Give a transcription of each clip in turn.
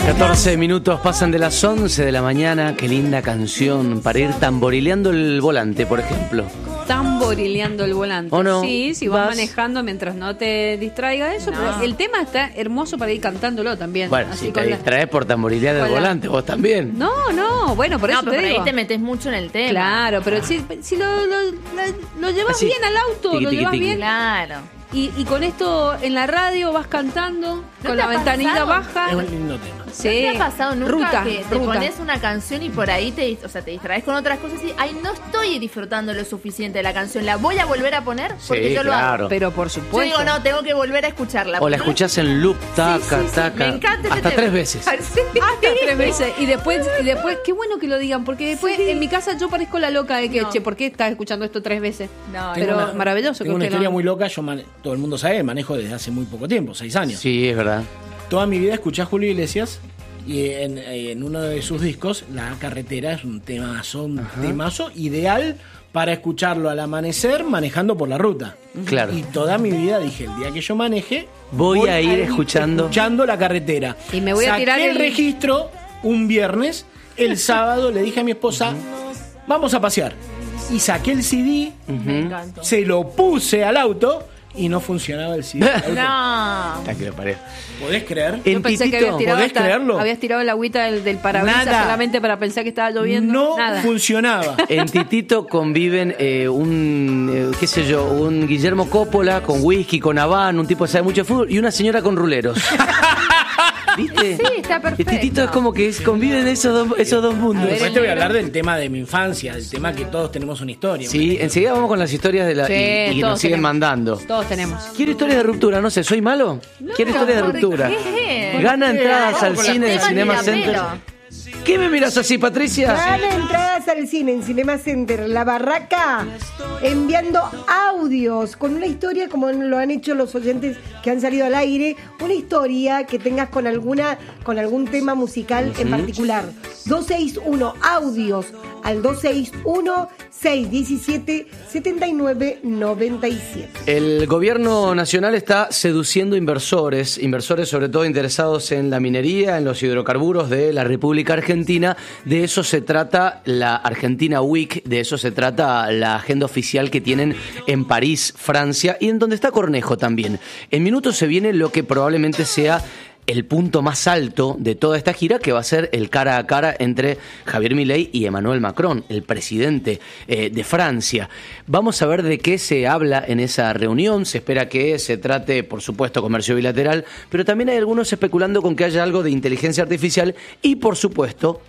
14 minutos pasan de las 11 de la mañana. Qué linda canción para ir tamborileando el volante, por ejemplo. Tamborileando el volante. ¿O no? Sí, si vas manejando mientras no te distraiga eso. No. Pero el tema está hermoso para ir cantándolo también. Bueno, así si te distraes por tamborilear el volante, vos también. No, bueno, por eso te digo. Ahí te metes mucho en el tema. Claro, pero si lo llevas así, bien al auto, lo llevas bien. Claro. Y con esto en la radio vas cantando, con la ventanilla baja. Es un lindo tema. Sí. ¿No te ha pasado nunca que te ruta. pones una canción y por ahí te distraes con otras cosas y no estoy disfrutando lo suficiente de la canción, la voy a volver a Sí, poner porque yo lo hago? Pero por supuesto. Yo digo, no, tengo que volver a escucharla. O la escuchás en loop, taca, sí. taca. Me encanta hasta 3 veces. Hasta 3 veces. Y después, qué bueno que lo digan, porque después en mi casa yo parezco la loca de que, ¿por qué estás escuchando esto 3 veces? No, pero maravilloso. Tengo una historia muy loca, todo el mundo sabe, manejo desde hace muy poco tiempo, 6 años. Sí, es verdad. Toda mi vida escuché a Julio Iglesias y en uno de sus discos, La Carretera, es un temazo ideal para escucharlo al amanecer manejando por la ruta. Claro. Y toda mi vida dije, el día que yo maneje, voy a ir escuchando La Carretera. Y me voy a tirar el registro un viernes, el sábado le dije a mi esposa, vamos a pasear. Y saqué el CD, se lo puse al auto y no funcionaba el CD. No. Está que lo paré. ¿Podés creer? Yo pensé que ¿Podés creerlo? habías tirado el agüita del parabrisas Nada. solamente para pensar que estaba lloviendo. No funcionaba. En Titito conviven un Guillermo Coppola con whisky, con Habano, un tipo que sabe mucho de fútbol, y una señora con ruleros. ¿Viste? Sí, está perfecto. Titito es como que conviven esos dos mundos. Después te voy a hablar del tema de mi infancia, del tema que todos tenemos una historia. Sí, enseguida vamos con las historias Sí, y nos todos siguen tenemos. mandando. Todos tenemos. ¿Quiero historias de ruptura? No sé, ¿soy malo? ¿Quiero historias de ruptura? ¿Qué? Gana entradas al cine de Tema Cinema ni la Center. pelo. ¿Qué me miras así, Patricia? Gana entradas al cine en Cinema Center, La Barraca, enviando audios con una historia como lo han hecho los oyentes que han salido al aire, una historia que tengas con algún tema musical en particular. 261 audios al 261-617-7997. El gobierno nacional está seduciendo inversores sobre todo interesados en la minería, en los hidrocarburos de la República Argentina. De eso se trata la Argentina Week, de eso se trata la agenda oficial que tienen en París, Francia, y en donde está Cornejo también. En minutos se viene lo que probablemente sea el punto más alto de toda esta gira, que va a ser el cara a cara entre Javier Milei y Emmanuel Macron, el presidente de Francia. Vamos a ver de qué se habla en esa reunión. Se espera que se trate, por supuesto, comercio bilateral, pero también hay algunos especulando con que haya algo de inteligencia artificial y, por supuesto,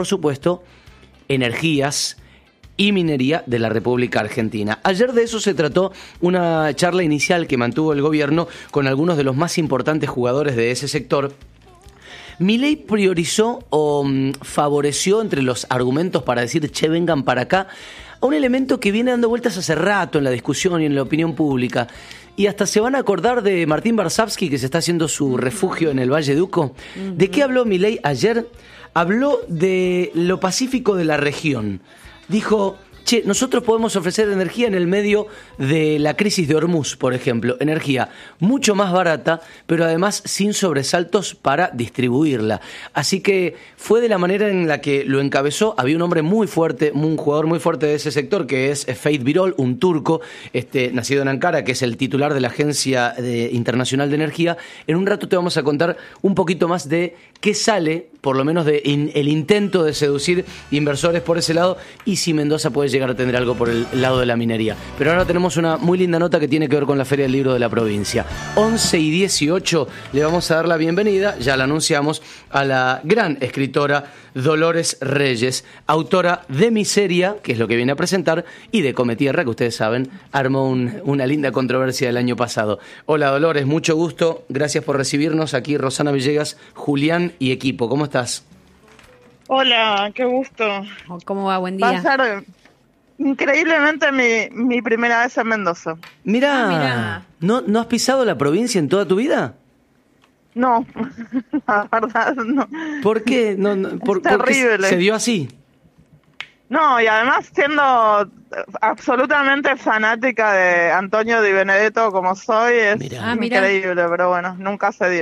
energías y minería de la República Argentina. Ayer de eso se trató una charla inicial que mantuvo el gobierno con algunos de los más importantes jugadores de ese sector. Milei priorizó o favoreció entre los argumentos para decir, che, vengan para acá, a un elemento que viene dando vueltas hace rato en la discusión y en la opinión pública. Y hasta se van a acordar de Martín Varsavsky, que se está haciendo su refugio en el Valle de Uco. ¿De qué habló Milei ayer? Habló de lo pacífico de la región. Dijo, che, nosotros podemos ofrecer energía en el medio de la crisis de Hormuz, por ejemplo. Energía mucho más barata, pero además sin sobresaltos para distribuirla. Así que fue de la manera en la que lo encabezó. Había un hombre muy fuerte, un jugador muy fuerte de ese sector, que es Feith Birol, un turco, nacido en Ankara, que es el titular de la Agencia Internacional de Energía. En un rato te vamos a contar un poquito más de qué sale, por lo menos de el intento de seducir inversores por ese lado, y si Mendoza puede llegar a tener algo por el lado de la minería. Pero ahora tenemos una muy linda nota que tiene que ver con la Feria del Libro de la provincia. 11:18 le vamos a dar la bienvenida, ya la anunciamos, a la gran escritora Dolores Reyes, autora de Miseria, que es lo que viene a presentar, y de Cometierra, que ustedes saben, armó una linda controversia el año pasado. Hola Dolores, mucho gusto, gracias por recibirnos aquí, Rosana Villegas, Julián y equipo. ¿Cómo estás? Hola, qué gusto. ¿Cómo va? Buen Va día. a ser increíblemente mi primera vez en Mendoza. Mirá. ¿No has pisado la provincia en toda tu vida? No, la verdad no. ¿Por qué? ¿Por qué terrible. se dio así? No, y además siendo absolutamente fanática de Antonio Di Benedetto como soy, es Mirá. Mirá. increíble, pero bueno, nunca se dio.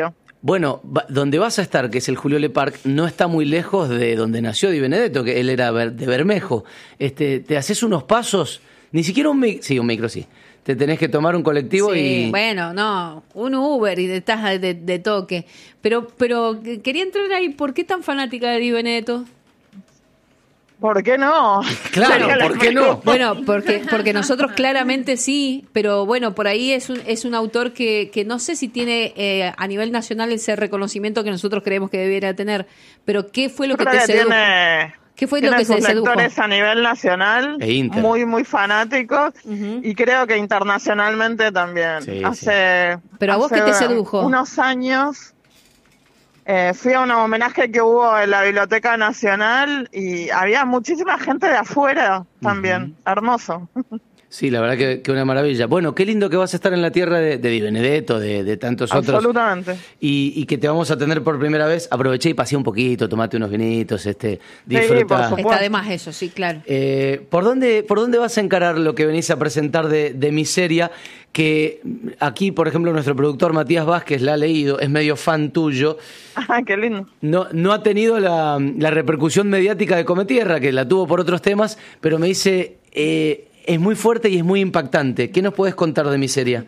Bueno, donde vas a estar, que es el Julio Le Parc, no está muy lejos de donde nació Di Benedetto, que él era de Bermejo. Te haces unos pasos, ni siquiera un micro, sí. Te tenés que tomar un colectivo Sí, y... bueno, no, un Uber y estás de toque. Pero quería entrar ahí, ¿por qué tan fanática de Di Benedetto? ¿Por qué no? Claro, ¿por qué no? Bueno, porque nosotros claramente sí, pero bueno, por ahí es un autor que no sé si tiene a nivel nacional ese reconocimiento que nosotros creemos que debiera tener, pero ¿qué fue lo que te sedujo? ¿Qué fue lo que se sedujo? Lectores a nivel nacional, muy, muy fanáticos, y creo que internacionalmente también. Sí, ¿Pero a vos qué te sedujo? Unos años fui a un homenaje que hubo en la Biblioteca Nacional y había muchísima gente de afuera también. Hermoso. Sí, la verdad que una maravilla. Bueno, qué lindo que vas a estar en la tierra de Di Benedetto, de tantos otros. Absolutamente. Y que te vamos a tener por primera vez. Aproveché y pasé un poquito, tomate unos vinitos, disfruta. por supuesto. Está de más eso, sí, claro. ¿Por dónde vas a encarar lo que venís a presentar de Miseria? Que aquí, por ejemplo, nuestro productor Matías Vázquez la ha leído, es medio fan tuyo. Ah, qué lindo. No ha tenido la repercusión mediática de Cometierra, que la tuvo por otros temas, pero me dice... es muy fuerte y es muy impactante. ¿Qué nos puedes contar de Miseria?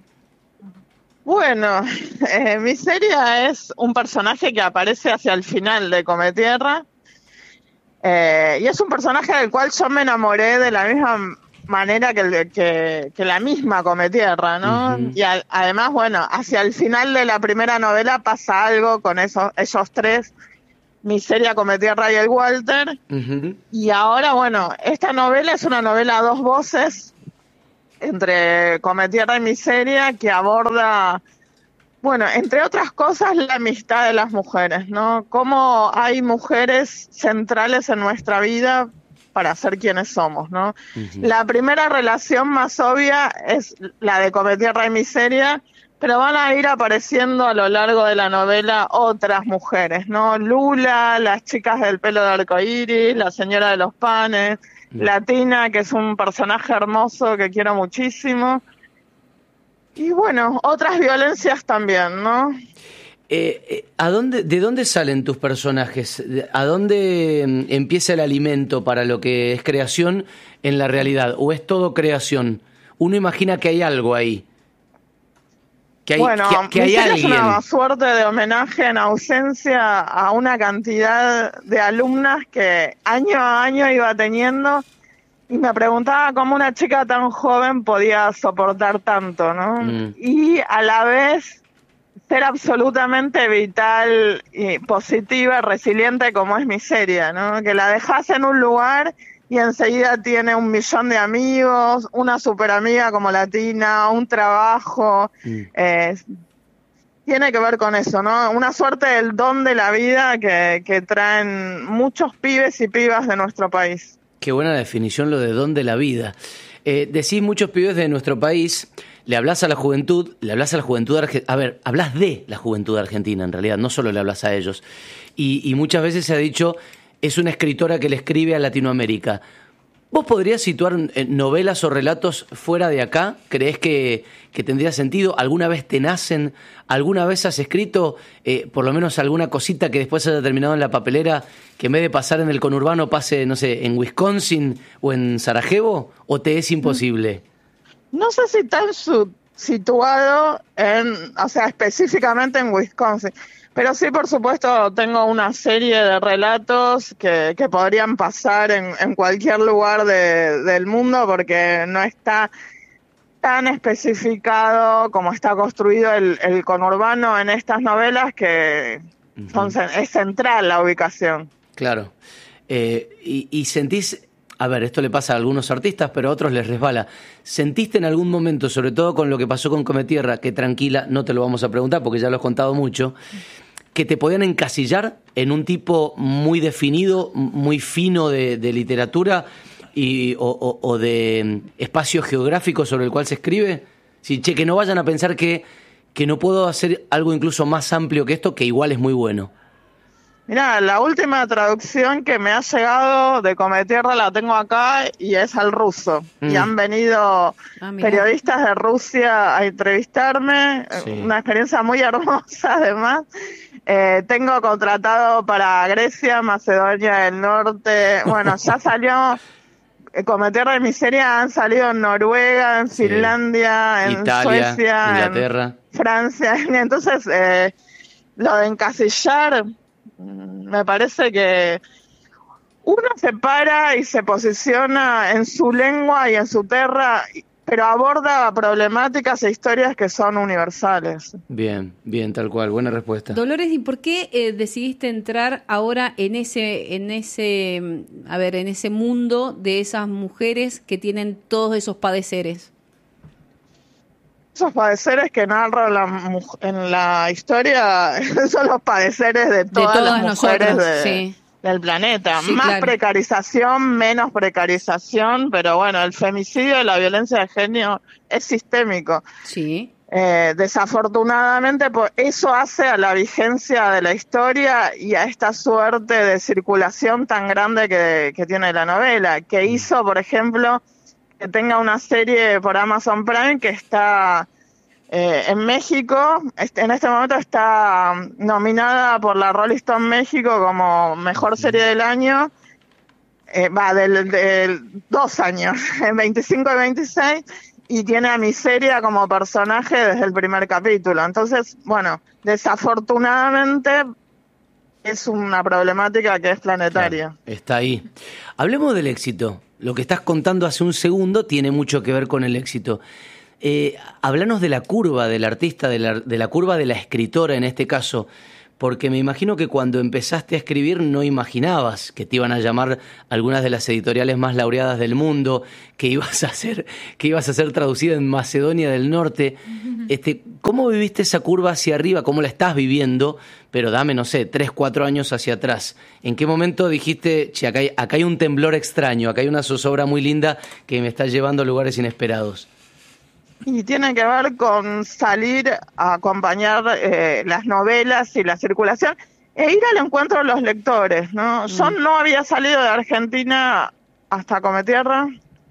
Bueno, Miseria es un personaje que aparece hacia el final de Cometierra. Y es un personaje del cual yo me enamoré de la misma manera que la misma Cometierra, ¿no? Uh-huh. Y además, bueno, hacia el final de la primera novela pasa algo con esos tres. Miseria, Cometierra y el Walter. Uh-huh. Y ahora, bueno, esta novela es una novela a dos voces entre Cometierra y Miseria que aborda, bueno, entre otras cosas, la amistad de las mujeres, ¿no? Cómo hay mujeres centrales en nuestra vida para ser quienes somos, ¿no? Uh-huh. La primera relación más obvia es la de Cometierra y Miseria, pero van a ir apareciendo a lo largo de la novela otras mujeres, ¿no? Lula, las chicas del pelo de arcoíris, la señora de los panes, la Tina, que es un personaje hermoso que quiero muchísimo. Y bueno, otras violencias también, ¿no? ¿De dónde salen tus personajes? ¿A dónde empieza el alimento para lo que es creación en la realidad? ¿O es todo creación? Uno imagina que hay algo ahí. Que hay alguien. Es una suerte de homenaje en ausencia a una cantidad de alumnas que año a año iba teniendo, y me preguntaba cómo una chica tan joven podía soportar tanto, ¿no? Y a la vez ser absolutamente vital y positiva, resiliente como es Miseria, ¿no? Que la dejas en un lugar y enseguida tiene 1 millón de amigos, una super amiga como la Tina, un trabajo. Tiene que ver con eso, ¿no? Una suerte del don de la vida que traen muchos pibes y pibas de nuestro país. Qué buena definición lo de don de la vida. Decís muchos pibes de nuestro país, le hablas a la juventud, argentina. A ver, hablas de la juventud argentina en realidad, no solo le hablas a ellos. Y muchas veces se ha dicho... Es una escritora que le escribe a Latinoamérica. ¿Vos podrías situar novelas o relatos fuera de acá? ¿Creés que tendría sentido? ¿Alguna vez te nacen? ¿Alguna vez has escrito por lo menos alguna cosita que después haya terminado en la papelera, que en vez de pasar en el conurbano pase, no sé, en Wisconsin o en Sarajevo? ¿O te es imposible? No sé si tan situado específicamente en Wisconsin. Pero sí, por supuesto, tengo una serie de relatos que podrían pasar en cualquier lugar del mundo, porque no está tan especificado como está construido el conurbano en estas novelas, que es central la ubicación. Claro. Y sentís... A ver, esto le pasa a algunos artistas, pero a otros les resbala. ¿Sentiste en algún momento, sobre todo con lo que pasó con Cometierra, que tranquila, no te lo vamos a preguntar porque ya lo has contado mucho, que te podían encasillar en un tipo muy definido, muy fino de literatura o de espacio geográfico sobre el cual se escribe? Sí, que no vayan a pensar que no puedo hacer algo incluso más amplio que esto, que igual es muy bueno. Mirá, la última traducción que me ha llegado de Cometierra la tengo acá y es al ruso. Y han venido periodistas de Rusia a entrevistarme, una experiencia muy hermosa además. Tengo contratado para Grecia, Macedonia del Norte, bueno, ya salió... Cometierra y Miseria han salido en Noruega, en Finlandia, en Italia, Suecia, Inglaterra, en Francia. Entonces, lo de encasillar, me parece que uno se para y se posiciona en su lengua y en su tierra, pero aborda problemáticas e historias que son universales. Bien, tal cual, buena respuesta. Dolores, ¿y por qué decidiste entrar ahora en ese mundo de esas mujeres que tienen todos esos padeceres? Esos padeceres que narra en la historia son los padeceres de todas las mujeres del planeta. Sí, más claro. Precarización, menos precarización, pero bueno, el femicidio y la violencia de género es sistémico. Sí. Desafortunadamente, eso hace a la vigencia de la historia y a esta suerte de circulación tan grande que tiene la novela, que hizo, por ejemplo, que tenga una serie por Amazon Prime que está en México. En este momento está nominada por la Rolling Stone México como mejor serie del año. Del 2 años, en 25 y 26, y tiene a Miseria como personaje desde el primer capítulo. Entonces, bueno, desafortunadamente es una problemática que es planetaria. Claro, está ahí. Hablemos del éxito. Lo que estás contando hace un segundo tiene mucho que ver con el éxito. Háblanos de la curva del artista, de la curva de la escritora en este caso, porque me imagino que cuando empezaste a escribir no imaginabas que te iban a llamar algunas de las editoriales más laureadas del mundo, que ibas a ser traducida en Macedonia del Norte. ¿Cómo viviste esa curva hacia arriba? ¿Cómo la estás viviendo? Pero dame, no sé, 3, 4 años hacia atrás. ¿En qué momento dijiste, che, acá hay un temblor extraño, acá hay una zozobra muy linda que me está llevando a lugares inesperados? Y tiene que ver con salir a acompañar las novelas y la circulación e ir al encuentro de los lectores, ¿no? Yo no había salido de Argentina hasta Cometierra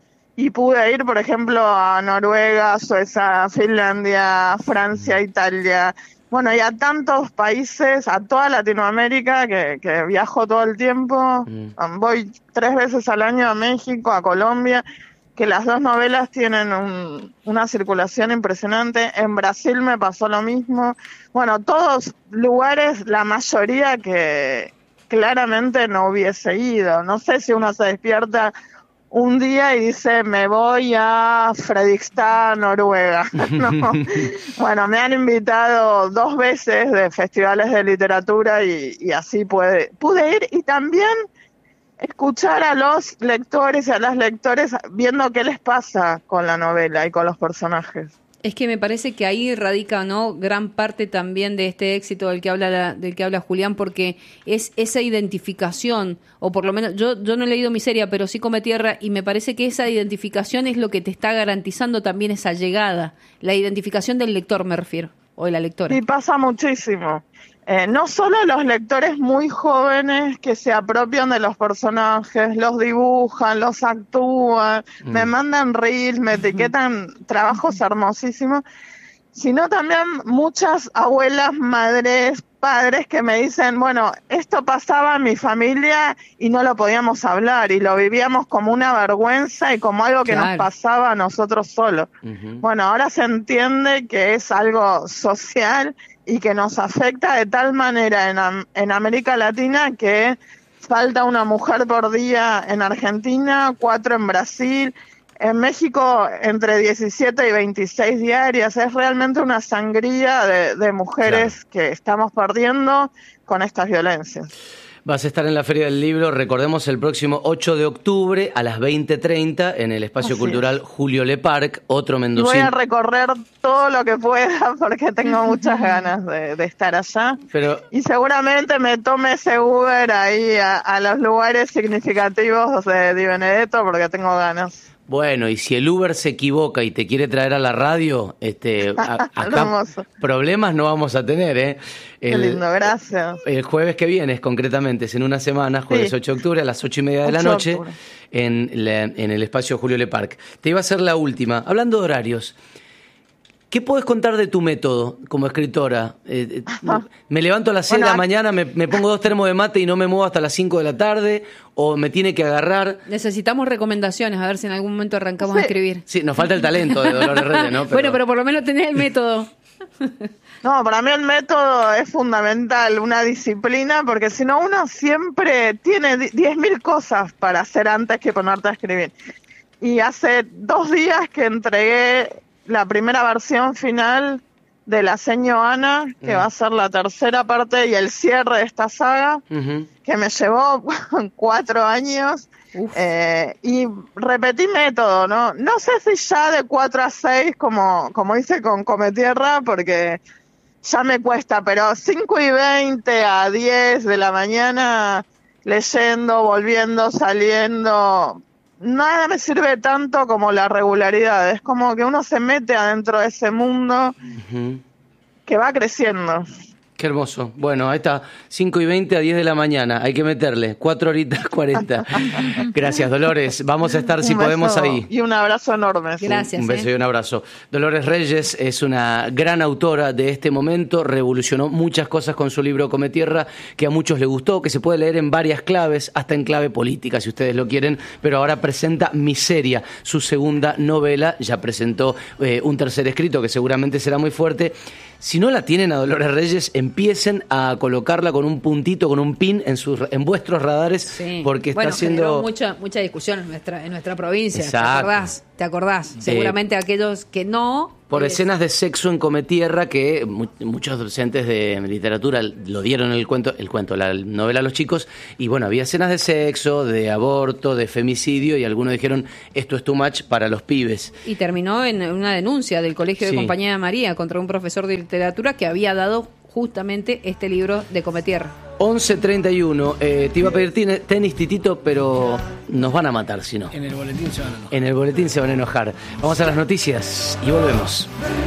y pude ir, por ejemplo, a Noruega, Suecia, Finlandia, Francia, Italia, bueno, y a tantos países, a toda Latinoamérica que viajo todo el tiempo. Voy 3 veces al año a México, a Colombia, que las 2 novelas tienen una circulación impresionante. En Brasil me pasó lo mismo. Bueno, todos lugares, la mayoría que claramente no hubiese ido. No sé si uno se despierta un día y dice, me voy a Fredrikstad, Noruega. No. Bueno, me han invitado 2 veces de festivales de literatura y así pude ir. Y también escuchar a los lectores y a las lectores viendo qué les pasa con la novela y con los personajes. Es que me parece que ahí radica, ¿no?, gran parte también de este éxito del que habla Julián, porque es esa identificación, o por lo menos yo no he leído Miseria, pero sí Cometierra, y me parece que esa identificación es lo que te está garantizando también esa llegada, la identificación del lector, me refiero, o de la lectora. Y pasa muchísimo. No solo los lectores muy jóvenes que se apropian de los personajes, los dibujan, los actúan, me mandan reels, me etiquetan trabajos hermosísimos, sino también muchas abuelas, madres, padres que me dicen, bueno, esto pasaba en mi familia y no lo podíamos hablar y lo vivíamos como una vergüenza y como algo que nos pasaba a nosotros solos. Bueno, ahora se entiende que es algo social y que nos afecta de tal manera en América Latina que falta una mujer por día en Argentina, 4 en Brasil, en México entre 17 y 26 diarias. Es realmente una sangría de mujeres que estamos perdiendo con estas violencias. Vas a estar en la Feria del Libro, recordemos, el próximo 8 de octubre a las 20:30 en el Espacio Cultural Julio Leparc, otro mendocino. Voy a recorrer todo lo que pueda porque tengo muchas ganas de estar allá. Y seguramente me tome ese Uber ahí a los lugares significativos de Di Benedetto porque tengo ganas. Bueno, y si el Uber se equivoca y te quiere traer a la radio, acá Hermoso. problemas no vamos a tener, ¿eh? Qué lindo, gracias. El jueves que viene, concretamente, es en una semana, jueves Sí. 8 de octubre a las 8:30 de la 8 de noche, octubre. en el espacio Julio Le Parc. Te iba a hacer la última. Hablando de horarios, ¿qué podés contar de tu método como escritora? ¿Me levanto a las 6 de la mañana, me pongo 2 termos de mate y no me muevo hasta las 5 de la tarde? ¿O me tiene que agarrar? Necesitamos recomendaciones, a ver si en algún momento arrancamos a escribir. Sí, nos falta el talento de Dolores Reyes, ¿no? Bueno, pero por lo menos tenés el método. No, para mí el método es fundamental, una disciplina, porque si no uno siempre tiene 10.000 cosas para hacer antes que ponerte a escribir. Y hace 2 días que entregué la primera versión final de La Seño Ana, que va a ser la tercera parte y el cierre de esta saga, que me llevó 4 años. Y repetí método, ¿no? No sé si ya de 4 a 6, como hice con Cometierra, porque ya me cuesta, pero 5:20 a 10 de la mañana, leyendo, volviendo, saliendo, nada me sirve tanto como la regularidad. Es como que uno se mete adentro de ese mundo que va creciendo. Qué hermoso. Bueno, ahí está, 5:20 a 10 de la mañana. Hay que meterle 4 horitas 40. Gracias, Dolores. Vamos a estar, si Un beso podemos, ahí. Y un abrazo enorme. Gracias. Un beso y un abrazo. Dolores Reyes es una gran autora de este momento, revolucionó muchas cosas con su libro Cometierra, que a muchos les gustó, que se puede leer en varias claves, hasta en clave política, si ustedes lo quieren, pero ahora presenta Miseria, su segunda novela, ya presentó un tercer escrito que seguramente será muy fuerte. Si no la tienen a Dolores Reyes, empiecen a colocarla con un puntito, con un pin en vuestros radares, Sí. porque está bueno, haciendo... generó mucha discusión en nuestra provincia. Exacto. ¿Te acordás? Seguramente aquellos que no... Por escenas de sexo en Cometierra que muchos docentes de literatura lo dieron la novela a los chicos, y bueno, había escenas de sexo, de aborto, de femicidio, y algunos dijeron, esto es too much para los pibes. Y terminó en una denuncia del Colegio de Sí. Compañía de María contra un profesor de literatura que había dado justamente este libro de Cometierra. 11:31, te iba a pedir tenis, Titito, pero nos van a matar si no. En el boletín se van a enojar. En el boletín se van a enojar. Vamos a las noticias y volvemos.